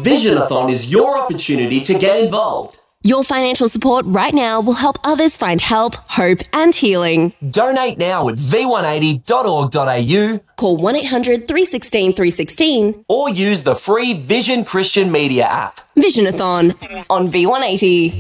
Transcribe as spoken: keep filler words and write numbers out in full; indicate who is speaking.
Speaker 1: Visionathon is your opportunity to get involved.
Speaker 2: Your financial support right now will help others find help, hope and healing.
Speaker 1: Donate now at v one eighty dot org dot a u,
Speaker 2: call one eight hundred three one six three one six,
Speaker 1: or use the free Vision Christian Media app.
Speaker 2: Visionathon on V one eighty.